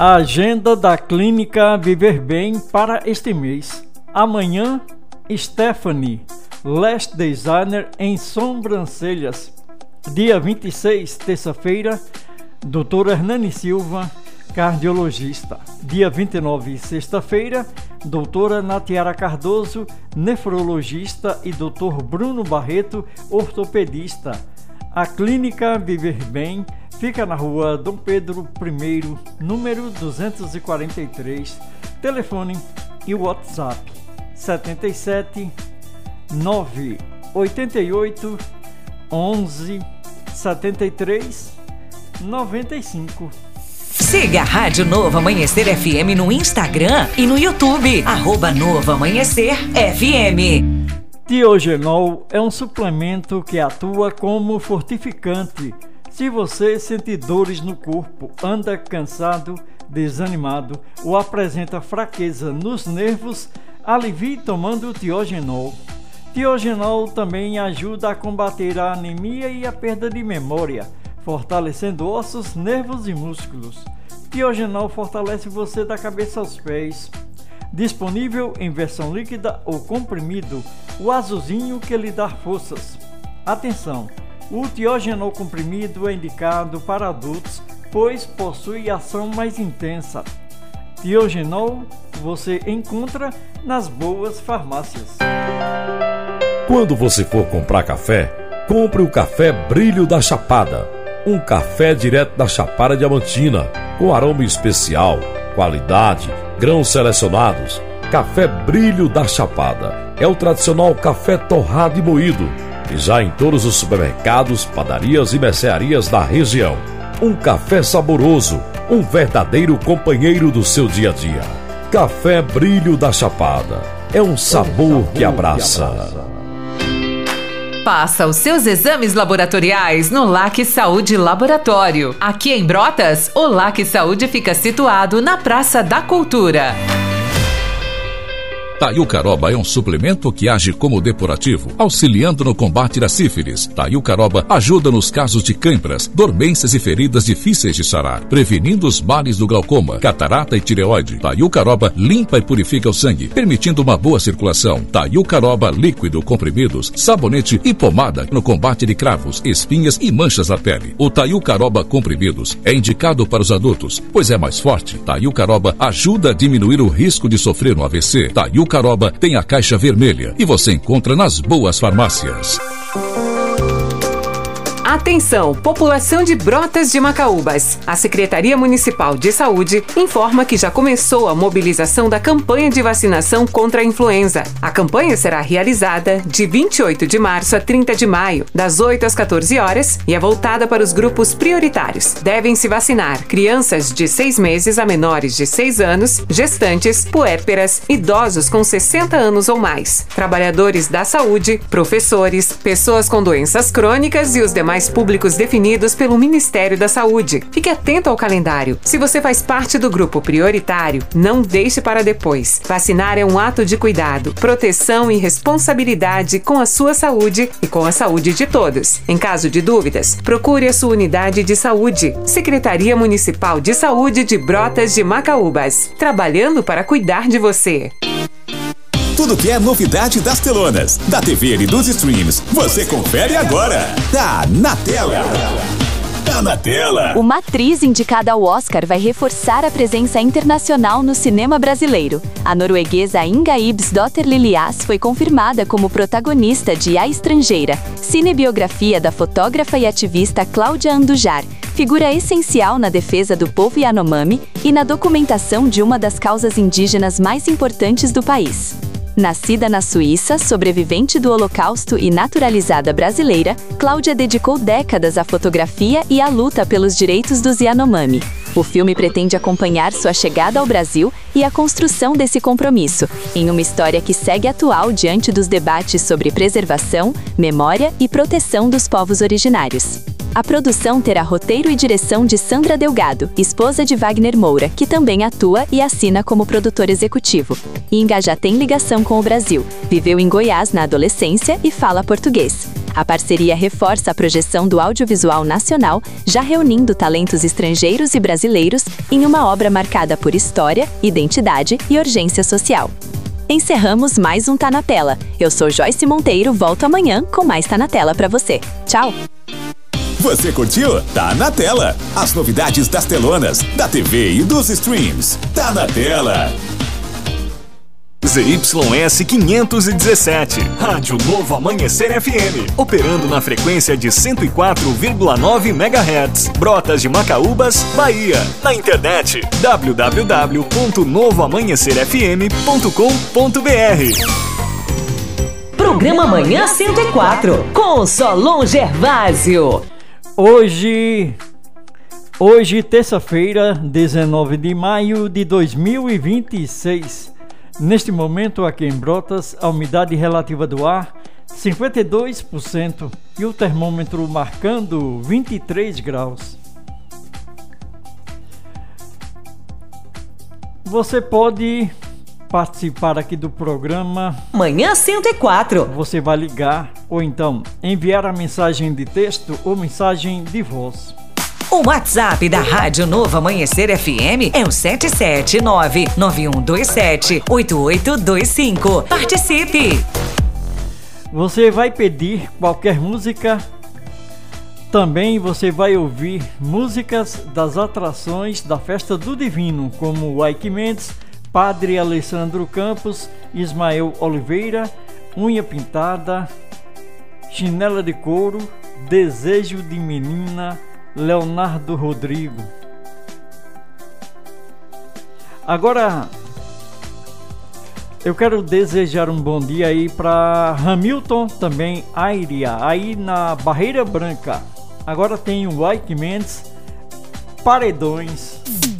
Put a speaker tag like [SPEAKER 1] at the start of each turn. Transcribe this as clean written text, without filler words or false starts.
[SPEAKER 1] A agenda da Clínica Viver Bem para este mês. Amanhã, Stephanie, Lash Designer em sobrancelhas. Dia 26, terça-feira, Dr. Hernani Silva, cardiologista. Dia 29, sexta-feira, doutora Natiara Cardoso, nefrologista, e Dr. Bruno Barreto, ortopedista. A Clínica Viver Bem fica na rua Dom Pedro I, número 243. Telefone e WhatsApp 77 988 11 73 95.
[SPEAKER 2] Siga a Rádio Novo Amanhecer FM no Instagram e no YouTube, @Novo Amanhecer FM.
[SPEAKER 1] Tiogenol é um suplemento que atua como fortificante. Se você sente dores no corpo, anda cansado, desanimado ou apresenta fraqueza nos nervos, alivie tomando o Tiogenol. Tiogenol também ajuda a combater a anemia e a perda de memória, fortalecendo ossos, nervos e músculos. Tiogenol fortalece você da cabeça aos pés. Disponível em versão líquida ou comprimido, o azulzinho que lhe dá forças. Atenção! O Tiogenol comprimido é indicado para adultos, pois possui ação mais intensa. Tiogenol você encontra nas boas farmácias.
[SPEAKER 3] Quando você for comprar café, compre o Café Brilho da Chapada. Um café direto da Chapada Diamantina, com aroma especial, qualidade, grãos selecionados. Café Brilho da Chapada é o tradicional café torrado e moído, e já em todos os supermercados, padarias e mercearias da região. Um café saboroso, um verdadeiro companheiro do seu dia a dia. Café Brilho da Chapada é um sabor que abraça.
[SPEAKER 4] Faça os seus exames laboratoriais no LAC Saúde Laboratório. Aqui em Brotas, o LAC Saúde fica situado na Praça da Cultura.
[SPEAKER 5] Taiucaroba é um suplemento que age como depurativo, auxiliando no combate da sífilis. Taiucaroba ajuda nos casos de câimbras, dormências e feridas difíceis de sarar, prevenindo os males do glaucoma, catarata e tireoide. Taiucaroba limpa e purifica o sangue, permitindo uma boa circulação. Taiucaroba líquido, comprimidos, sabonete e pomada no combate de cravos, espinhas e manchas na pele. O Taiucaroba comprimidos é indicado para os adultos, pois é mais forte. Taiucaroba ajuda a diminuir o risco de sofrer um AVC. Taiucaroba tem a caixa vermelha e você encontra nas boas farmácias.
[SPEAKER 4] Atenção, população de Brotas de Macaúbas. A Secretaria Municipal de Saúde informa que já começou a mobilização da campanha de vacinação contra a influenza. A campanha será realizada de 28 de março a 30 de maio, das 8 às 14 horas, e é voltada para os grupos prioritários. Devem se vacinar crianças de 6 meses a menores de 6 anos, gestantes, puérperas, idosos com 60 anos ou mais, trabalhadores da saúde, professores, pessoas com doenças crônicas e os demais públicos definidos pelo Ministério da Saúde. Fique atento ao calendário. Se você faz parte do grupo prioritário, não deixe para depois. Vacinar é um ato de cuidado, proteção e responsabilidade com a sua saúde e com a saúde de todos. Em caso de dúvidas, procure a sua unidade de saúde. Secretaria Municipal de Saúde de Brotas de Macaúbas. Trabalhando para cuidar de você.
[SPEAKER 6] Tudo que é novidade das telonas, da TV e dos streams, você confere agora. Tá na tela. Tá na tela.
[SPEAKER 7] Uma atriz indicada ao Oscar vai reforçar a presença internacional no cinema brasileiro. A norueguesa Inga Ibsdotter Lilias foi confirmada como protagonista de A Estrangeira, cinebiografia da fotógrafa e ativista Cláudia Andujar, figura essencial na defesa do povo Yanomami e na documentação de uma das causas indígenas mais importantes do país. Nascida na Suíça, sobrevivente do Holocausto e naturalizada brasileira, Cláudia dedicou décadas à fotografia e à luta pelos direitos dos Yanomami. O filme pretende acompanhar sua chegada ao Brasil e a construção desse compromisso, em uma história que segue atual diante dos debates sobre preservação, memória e proteção dos povos originários. A produção terá roteiro e direção de Sandra Delgado, esposa de Wagner Moura, que também atua e assina como produtor executivo. Inga já tem ligação com o Brasil, viveu em Goiás na adolescência e fala português. A parceria reforça a projeção do audiovisual nacional, já reunindo talentos estrangeiros e brasileiros em uma obra marcada por história, identidade e urgência social. Encerramos mais um Tá na Tela. Eu sou Joyce Monteiro, volto amanhã com mais Tá na Tela pra você. Tchau!
[SPEAKER 6] Você curtiu? Tá na Tela. As novidades das telonas, da TV e dos streams. Tá na Tela. ZYS 517, Rádio Novo Amanhecer FM, operando na frequência de 104,9 MHz, Brotas de Macaúbas, Bahia. Na internet, www.novoamanhecerfm.com.br.
[SPEAKER 2] Programa Manhã 104, com Solon Gervásio.
[SPEAKER 1] Hoje, terça-feira, 19 de maio de 2026. Neste momento, aqui em Brotas, a umidade relativa do ar, 52%, e o termômetro marcando 23 graus. Você pode participar aqui do programa
[SPEAKER 2] Manhã 104.
[SPEAKER 1] Você vai ligar ou então enviar a mensagem de texto ou mensagem de voz.
[SPEAKER 2] O WhatsApp da Rádio Novo Amanhecer FM é o 779-9127-8825. Participe!
[SPEAKER 1] Você vai pedir qualquer música. Também você vai ouvir músicas das atrações da Festa do Divino, como Ike Mendes, Padre Alessandro Campos, Ismael Oliveira, Unha Pintada, Chinela de Couro, Desejo de Menina, Leonardo Rodrigo. Agora, eu quero desejar um bom dia aí para Hamilton, também Airia, aí na Barreira Branca. Agora tem o Ike Mendes, Paredões.